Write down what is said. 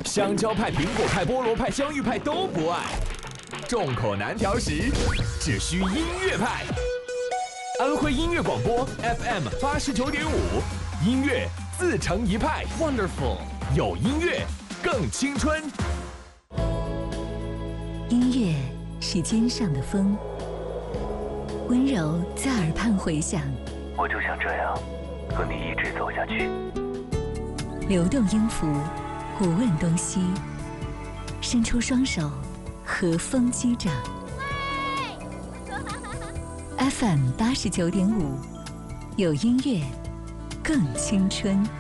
香蕉派、苹果派、菠萝派、香芋派都不爱，众口难调时，只需音乐派。安徽音乐广播 FM 89.5，音乐自成一派。Wonderful， 有音乐更青春。 音乐是肩上的风，温柔在耳畔回响。 我就想这样和你一直走下去。 流动音符，不问东西，伸出双手，和风击掌。FM 89.5，有音乐更青春。